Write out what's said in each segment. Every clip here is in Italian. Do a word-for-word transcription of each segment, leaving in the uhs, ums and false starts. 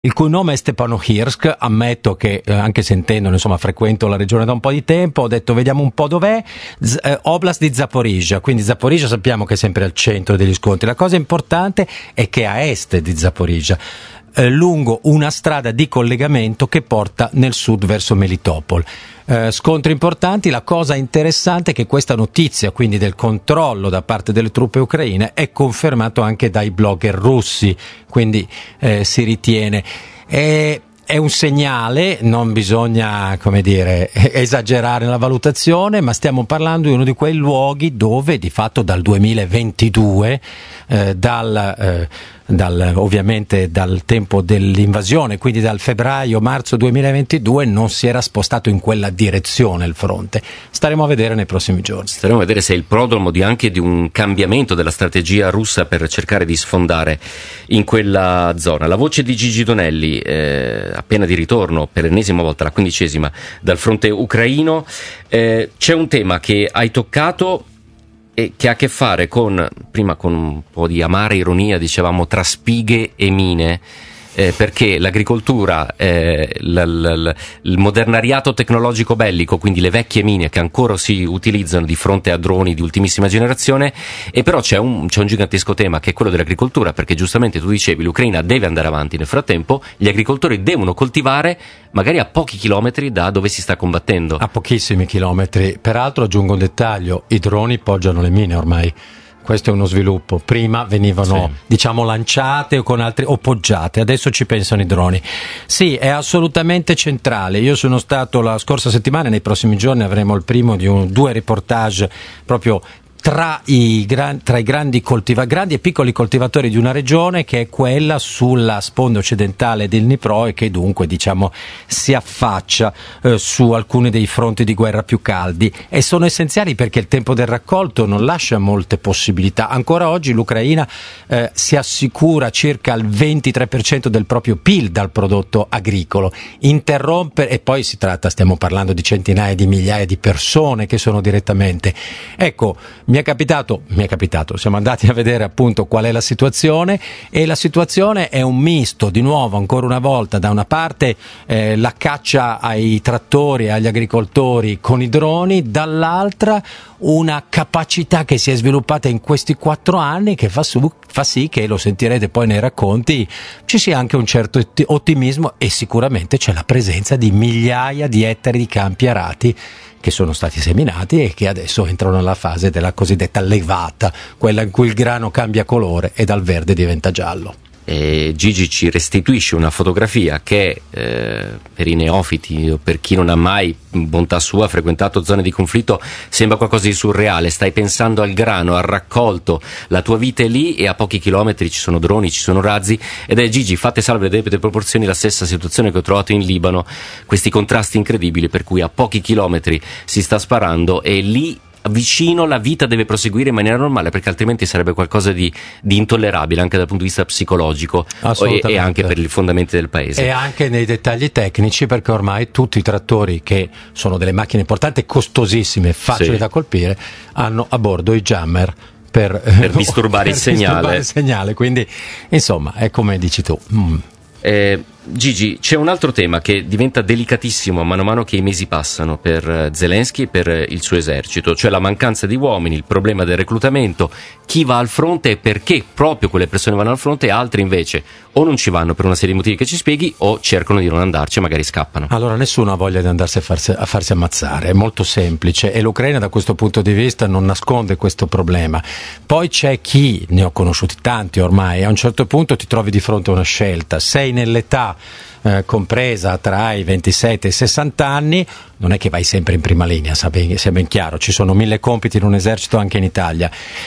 il cui nome è Stepanohirsk. Ammetto che, eh, anche sentendolo, insomma, frequento la regione da un po' di tempo, ho detto vediamo un po' dov'è. Z- eh, Oblast di Zaporizhzhia, quindi Zaporizhzhia sappiamo che è sempre al centro degli scontri. La cosa importante è che a est di Zaporizhzhia, eh, lungo una strada di collegamento che porta nel sud verso Melitopol. Eh, scontri importanti. La cosa interessante è che questa notizia, quindi del controllo da parte delle truppe ucraine, è confermato anche dai blogger russi, quindi eh, si ritiene è, è un segnale, non bisogna, come dire, esagerare nella valutazione, ma stiamo parlando di uno di quei luoghi dove di fatto dal duemilaventidue, eh, dal eh, Dal, ovviamente dal tempo dell'invasione, quindi dal febbraio-marzo duemilaventidue, non si era spostato in quella direzione il fronte. Staremo a vedere nei prossimi giorni. Staremo a vedere se è il prodromo di anche di un cambiamento della strategia russa per cercare di sfondare in quella zona. La voce di Gigi Donelli, eh, appena di ritorno per l'ennesima volta, la quindicesima, dal fronte ucraino. Eh, c'è un tema che hai toccato e che ha a che fare con, prima con un po' di amara ironia, dicevamo, tra spighe e mine, eh, perché l'agricoltura, eh, l, l, il modernariato tecnologico bellico, quindi le vecchie mine che ancora si utilizzano di fronte a droni di ultimissima generazione, e però c'è un, c'è un gigantesco tema che è quello dell'agricoltura, perché giustamente tu dicevi l'Ucraina deve andare avanti, nel frattempo gli agricoltori devono coltivare magari a pochi chilometri da dove si sta combattendo. A pochissimi chilometri. Peraltro aggiungo un dettaglio: i droni poggiano le mine ormai. Questo è uno sviluppo. Prima venivano, sì, diciamo, lanciate o con altri o poggiate, adesso ci pensano i droni. Sì, è assolutamente centrale. Io sono stato la scorsa settimana, nei prossimi giorni avremo il primo di un, due reportage proprio tra i, gran, tra i grandi, coltiva, grandi e piccoli coltivatori di una regione che è quella sulla sponda occidentale del Dnipro e che dunque, diciamo, si affaccia eh, su alcuni dei fronti di guerra più caldi, e sono essenziali perché il tempo del raccolto non lascia molte possibilità. Ancora oggi l'Ucraina eh, si assicura circa il ventitré per cento del proprio P I L dal prodotto agricolo. Interrompere, e poi si tratta, stiamo parlando di centinaia di migliaia di persone che sono direttamente, ecco. Mi è capitato, mi è capitato, siamo andati a vedere appunto qual è la situazione, e la situazione è un misto, di nuovo, ancora una volta, da una parte eh, la caccia ai trattori e agli agricoltori con i droni, dall'altra una capacità che si è sviluppata in questi quattro anni che fa, su, fa sì che, lo sentirete poi nei racconti, ci sia anche un certo ottimismo, e sicuramente c'è la presenza di migliaia di ettari di campi arati che sono stati seminati e che adesso entrano nella fase della cosiddetta levata, quella in cui il grano cambia colore e dal verde diventa giallo. E Gigi ci restituisce una fotografia che eh, per i neofiti o per chi non ha mai, bontà sua, frequentato zone di conflitto, sembra qualcosa di surreale. Stai pensando al grano, al raccolto, la tua vita è lì e a pochi chilometri ci sono droni, ci sono razzi, ed è, Gigi, fatte salve le debite proporzioni, la stessa situazione che ho trovato in Libano, questi contrasti incredibili per cui a pochi chilometri si sta sparando e lì vicino la vita deve proseguire in maniera normale, perché altrimenti sarebbe qualcosa di, di intollerabile anche dal punto di vista psicologico e, e anche per i fondamenti del paese. E anche nei dettagli tecnici, perché ormai tutti i trattori, che sono delle macchine importanti, costosissime, facili, sì, da colpire, hanno a bordo i jammer per, per disturbare per il segnale. disturbare il segnale. Quindi insomma è come dici tu. Mm. Eh, Gigi, c'è un altro tema che diventa delicatissimo mano a mano che i mesi passano per Zelensky e per il suo esercito, cioè la mancanza di uomini, il problema del reclutamento, chi va al fronte e perché proprio quelle persone vanno al fronte e altre invece o non ci vanno per una serie di motivi che ci spieghi o cercano di non andarci e magari scappano. Allora, nessuno ha voglia di andarsi a farsi, a farsi ammazzare, è molto semplice, e l'Ucraina da questo punto di vista non nasconde questo problema. Poi c'è chi, ne ho conosciuti tanti ormai, a un certo punto ti trovi di fronte a una scelta: sei nell'età Eh, compresa tra i ventisette e i sessanta anni, non è che vai sempre in prima linea, sia ben chiaro, ci sono mille compiti in un esercito anche in Italia.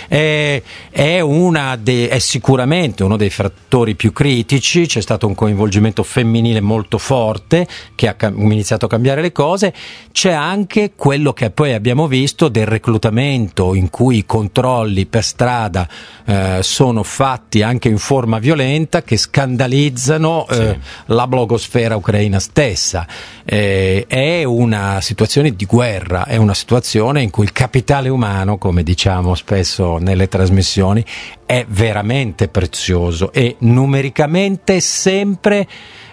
È, è, una de, è sicuramente uno dei fattori più critici, c'è stato un coinvolgimento femminile molto forte che ha cam- iniziato a cambiare le cose. C'è anche quello che poi abbiamo visto del reclutamento, in cui i controlli per strada eh, sono fatti anche in forma violenta, che scandalizzano eh, sì. la blogosfera ucraina stessa. Eh, è una una situazione di guerra, è una situazione in cui il capitale umano, come diciamo spesso nelle trasmissioni, è veramente prezioso e numericamente sempre